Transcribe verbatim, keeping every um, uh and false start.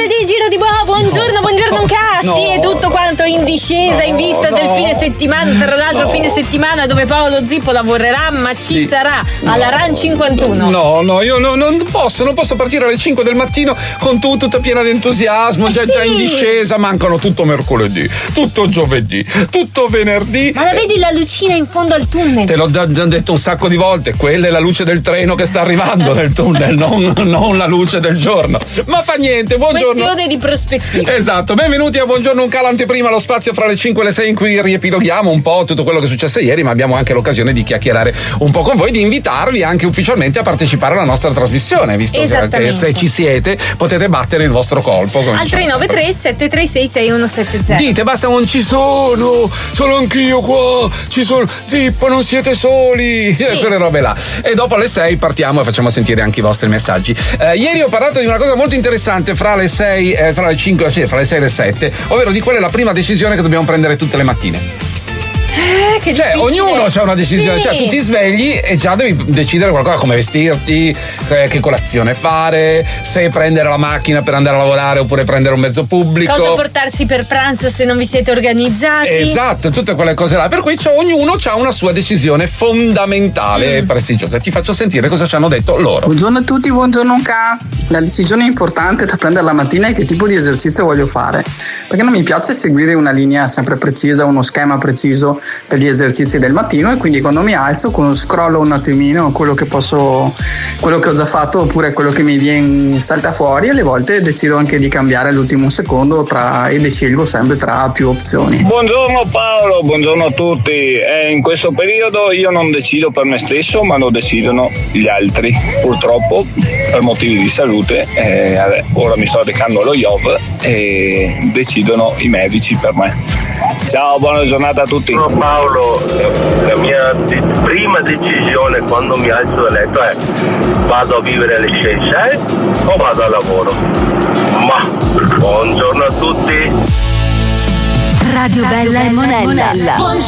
lunedì, giro di boa, buongiorno, buongiorno no, Cassi no, e tutto quanto in discesa no, in vista no, del fine settimana, tra l'altro no. fine settimana dove Paolo Zippo lavorerà, ma sì. ci sarà alla no, RAN cinquantuno. No, no, io no, non posso, non posso partire alle cinque del mattino con tu tutta piena di entusiasmo, eh già, sì. già in discesa, mancano tutto mercoledì, tutto giovedì, tutto venerdì. Ma la vedi la lucina in fondo al tunnel? Te l'ho già detto un sacco di volte, quella è la luce del treno che sta arrivando nel tunnel, non, non la luce del giorno. Ma fa niente, buongiorno. Questione di prospettiva. Esatto, benvenuti a Buongiorno un calo anteprima, lo spazio fra le cinque e le sei in cui riepiloghiamo un po' tutto quello che è successo ieri, ma abbiamo anche l'occasione di chiacchierare un po' con voi, di invitarvi anche ufficialmente a partecipare alla nostra trasmissione, visto che, che se ci siete potete battere il vostro colpo. Al tre nove tre sette tre sei sei uno sette zero. Dite, basta, non ci sono, sono anch'io qua, ci sono, Zippo, non siete soli, sì. Quelle robe là. E dopo alle sei partiamo e facciamo sentire anche i vostri messaggi. Eh, ieri ho parlato di una cosa molto interessante fra le sei, eh, fra le cinque, cioè fra le sei e le sette, ovvero di qual è la prima decisione che dobbiamo prendere tutte le mattine. Eh, che cioè difficile. ognuno ha una decisione, sì. Cioè tu ti svegli e già devi decidere qualcosa, come vestirti, che colazione fare, se prendere la macchina per andare a lavorare oppure prendere un mezzo pubblico, cosa portarsi per pranzo se non vi siete organizzati. Esatto, tutte quelle cose là, per cui c'è, ognuno ha una sua decisione fondamentale e mm. prestigiosa. Ti faccio sentire cosa ci hanno detto loro. Buongiorno a tutti, buongiorno K. La decisione importante da prendere la mattina è che tipo di esercizio voglio fare, perché non mi piace seguire una linea sempre precisa, uno schema preciso per gli esercizi del mattino, e quindi quando mi alzo scrollo un attimino quello che posso, quello che ho già fatto oppure quello che mi viene salta fuori, e alle volte decido anche di cambiare all'ultimo secondo tra, ed scelgo sempre tra più opzioni. Buongiorno Paolo, buongiorno a tutti. Eh, in questo periodo io non decido per me stesso, ma lo decidono gli altri, purtroppo per motivi di salute. Eh, ora mi sto recando allo I O V e decidono i medici per me. Ciao, buona giornata a tutti. No, Paolo, la mia de- prima decisione quando mi alzo dal letto è: vado a vivere alle Seychelles o vado al lavoro? Ma buongiorno a tutti. Radio Bella e Monella.